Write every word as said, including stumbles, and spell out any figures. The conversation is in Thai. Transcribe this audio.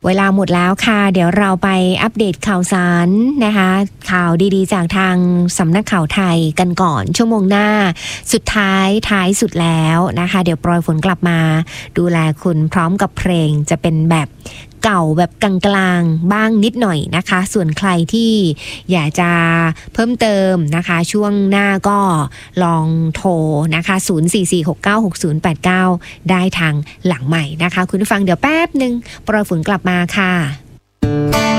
เวลาหมดแล้วค่ะเดี๋ยวเราไปอัปเดตข่าวสารนะคะข่าวดีๆจากทางสำนักข่าวไทยกันก่อนชั่วโมงหน้าสุดท้ายท้ายสุดแล้วนะคะเดี๋ยวปลอยฝนกลับมาดูแลคุณพร้อมกับเพลงจะเป็นแบบเก่าแบบกลางๆบ้างนิดหน่อยนะคะส่วนใครที่อยากจะเพิ่มเติมนะคะช่วงหน้าก็ลองโทรนะคะศูนย์ สี่ สี่ หก เก้า หก ศูนย์ แปด เก้าได้ทางหลังใหม่นะคะคุณผู้ฟังเดี๋ยวแป๊บนึงปลอยฝนกลับมาค่ะ